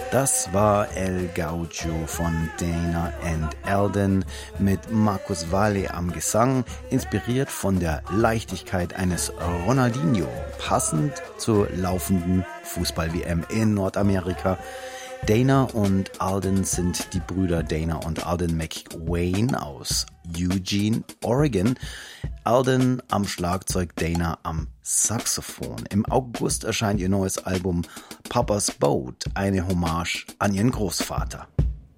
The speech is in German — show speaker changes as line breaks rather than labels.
Das war El Gaucho von Dana and Alden mit Marcus Valle am Gesang, inspiriert von der Leichtigkeit eines Ronaldinho, passend zur laufenden Fußball-WM in Nordamerika. Dana und Alden sind die Brüder Dana und Alden McWayne aus Eugene, Oregon. Alden am Schlagzeug, Dana am Saxophon. Im August erscheint ihr neues Album Papa's Boat, eine Hommage an ihren Großvater.